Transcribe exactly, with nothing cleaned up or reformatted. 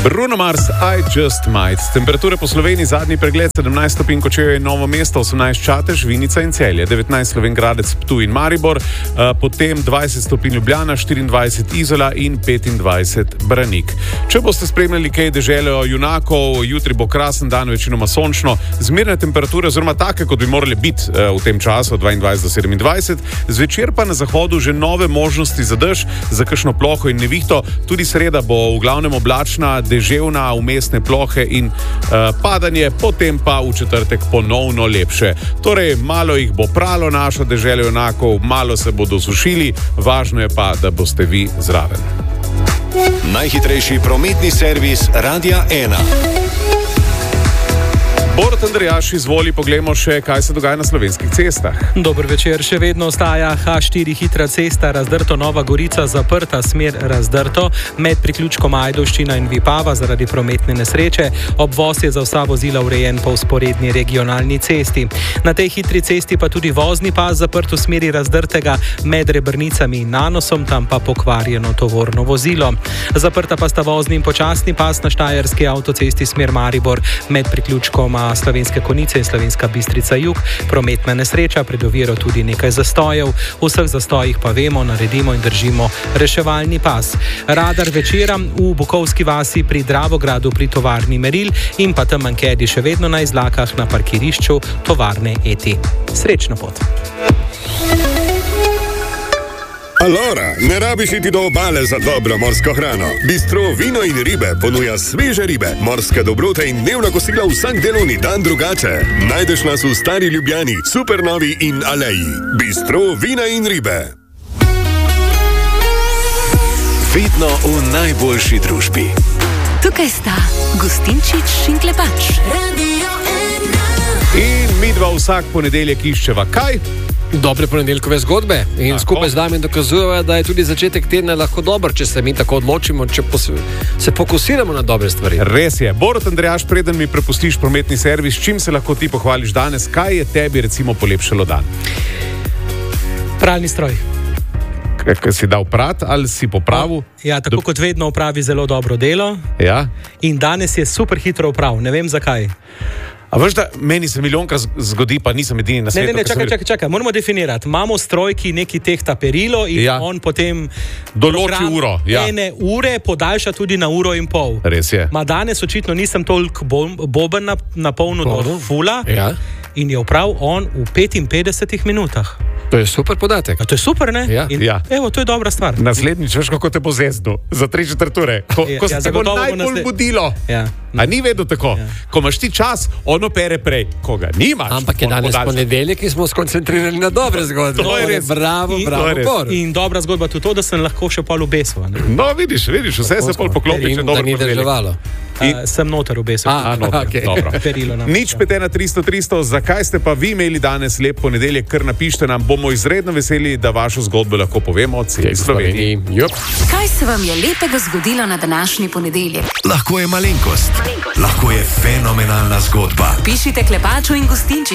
Bruno Mars, I Just Might. Temperature po Sloveniji, zadnji pregled sedemnajst stopinj Kočevje in Novo mesto, osemnajst Čatež, Vinica in Celje, devetnajst Slovenj Gradec, Ptuj in Maribor, uh, potem dvajset stopinj Ljubljana, štiriindvajset Izola in petindvajset Branik. Če boste spremljali kaj deželo junakov, jutri bo krasen dan, večinoma sončno, zmerne temperature oziroma take, kot bi morali biti uh, v tem času, dvaindvajset do sedemindvajset, zvečer pa na zahodu že nove možnosti za dež, za kakšno ploho in nevihto, tudi sreda bo v glavnem oblačna, deževna, umestne plohe in uh, padanje, potem pa v četrtek ponovno lepše. Torej, malo jih bo pralo naša dežela junakov, malo se bodo sušili, važno je pa, da boste vi zraven. Najhitrejši prometni servis Radia ena. Borut Andrejaš, izvoli, poglejmo še, kaj se dogaja na slovenskih cestah. Dober večer, še vedno ostaja ha štiri hitra cesta Razdrto Nova Gorica zaprta, smer Razdrto, med priključkom Ajdovščina in Vipava zaradi prometne nesreče. Obvoz je za vsa vozila urejen po vzporedni regionalni cesti. Na tej hitri cesti pa tudi vozni pas zaprt v smeri Razdrtega med Rebrnicami in Nanosom, tam pa pokvarjeno tovorno vozilo. Zaprta pa sta vozni in počasni pas na štajerski avtocesti smer Maribor med priključkom Slovenske Konjice in Slovenska Bistrica jug. Prometna nesreča, pred oviro tudi nekaj zastojev. V vseh zastojih pa vemo, naredimo in držimo reševalni pas. Radar večera v Bukovski vasi pri Dravogradu pri tovarni Meril in pa tam Mankedi še vedno na izlakah na parkirišču tovarne Eti. Srečno pot! Alora, ne rabiš iti do obale za dobro morsko hrano. Bistro Vino in ribe ponuja sveže ribe, morske dobrote in dnevna kosila vsak delovni dan drugače. Najdeš nas v Stari Ljubljani, Supernovi in Aleji. Bistro Vina in ribe. Vedno v najboljši družbi. Tukaj sta Gustinčič in Klepač. Radio ena. In midva vsak ponedeljek iščeva kaj? Dobre ponedeljkove zgodbe in tako skupaj z nami dokazujejo, da je tudi začetek tedna lahko dober, če se mi tako odločimo, če pos se fokusiramo na dobre stvari. Res je. Borut Andrejaš, preden mi prepustiš prometni servis, čim se lahko ti pohvališ danes, kaj je tebi recimo polepšalo dan? Pralni stroj. Kaj si dal prat ali si popravil? Ja, tako Do... kot vedno opravi zelo dobro delo. Ja. In danes je super hitro opravil, ne vem zakaj. A veš, da meni se milijonkrat zgodi, pa nisem edini na svetu. Ne, ne, ne, čakaj, čakaj, čakaj, moramo definirati. Imamo stroj, ki neki tehta perilo in ja. on potem določi uro. Ja. Ene ure podaljša tudi na uro in pol. Res je. Ma danes očitno nisem toliko boben napolnil do fula ja. in je opravil on v petinpetdesetih minutah. To je super podatek. A to je super, ne? Ja. In, ja. Evo, to je dobra stvar. Naslednjič, veš, kako te bo zezdil za tri četvrture. Ko, ja, ko se ja, te bo najbolj nasled... budilo. Ja. A ni vedno tako? Ja. Ko imaš ti čas, ono pere prej. Koga nimaš? Ampak je danes ponedeljek in smo skoncentrirali na dobre zgodbe. To je res. Bravo, in, bravo, Bor. In dobra zgodba tudi to, da sem lahko še pol obesil. No, vidiš, vidiš, vse se pol poklopi, če dobro ponedeljek. In... Uh, sem noter obesil. A, a noter, okay. Dobro. Nič pet ena tristo tristo, zakaj ste pa vi imeli danes lep ponedeljek, kar napište nam, bomo izredno veseli, da vašo zgodbo lahko povemo od celi Sloveniji. Yep. Kaj se vam je lepega zgodilo na današnji ponedeljek? Lahko je malenkost, malenkost. Lahko je fenomenalna zgodba. Pišite Klepaču in Gustinčiču.